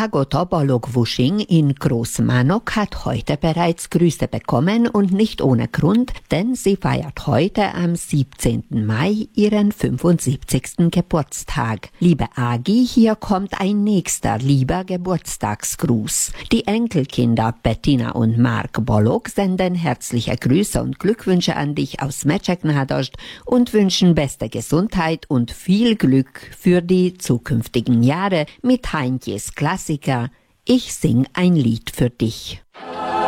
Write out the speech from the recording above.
Agota Bolog-Wusching in Großmanok hat heute bereits Grüße bekommen und nicht ohne Grund, denn sie feiert heute am 17. Mai ihren 75. Geburtstag. Liebe Agi, hier kommt ein nächster lieber Geburtstagsgruß. Die Enkelkinder Bettina und Mark Bolog senden herzliche Grüße und Glückwünsche an dich aus Meček-Nadošť und wünschen beste Gesundheit und viel Glück für die zukünftigen Jahre mit Heintjes Klassiker Ich sing ein Lied für dich.